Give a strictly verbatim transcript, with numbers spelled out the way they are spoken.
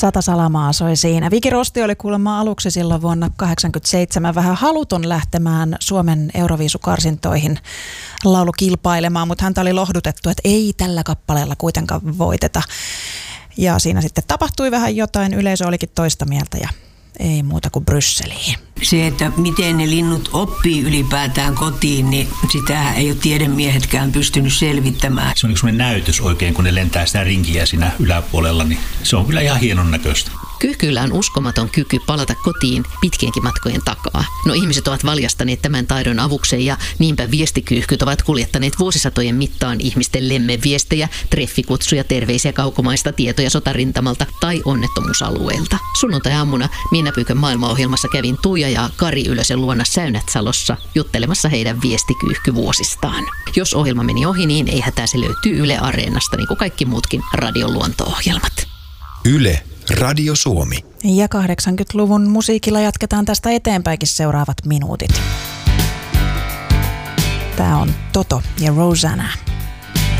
Sata salamaa soi siinä. Viki Rosti oli kuulemma aluksi silloin vuonna tuhatyhdeksänsataakahdeksankymmentäseitsemän vähän haluton lähtemään Suomen Euroviisukarsintoihin laulukilpailemaan, mutta häntä oli lohdutettu, että ei tällä kappaleella kuitenkaan voiteta. Ja siinä sitten tapahtui vähän jotain, yleisö olikin toista mieltä ja ei muuta kuin Brysseliin. Se, että miten ne linnut oppii ylipäätään kotiin, niin sitä ei ole tiedemiehetkään pystynyt selvittämään. Se on semmoinen näytös oikein, kun ne lentää sitä rinkiä siinä yläpuolella, niin se on kyllä ihan hienon näköistä. Kyyhkyllä on uskomaton kyky palata kotiin pitkienkin matkojen takaa. No ihmiset ovat valjastaneet tämän taidon avukseen ja niinpä viestikyyhkyt ovat kuljettaneet vuosisatojen mittaan ihmisten lemmeviestejä, treffikutsuja, terveisiä kaukomaista tietoja sotarintamalta tai onnettomuusalueelta. Sunnuntai-aamuna Minna Pyykön maailmaohjelmassa kävin Tuija ja Kari Ylösen luona Säynätsalossa juttelemassa heidän viestikyyhkyvuosistaan. Jos ohjelma meni ohi, niin ei hätää, se löytyy Yle Areenasta, niin kuin kaikki muutkin radion luonto-ohjelmat. Yle, Radio Suomi. Ja kahdeksankymmentäluvun musiikilla jatketaan tästä eteenpäinkin seuraavat minuutit. Tämä on Toto ja Rosanna.